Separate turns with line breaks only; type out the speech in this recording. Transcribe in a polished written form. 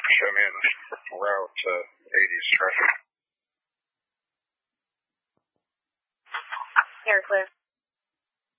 Show me in route 80's traffic.
You're clear.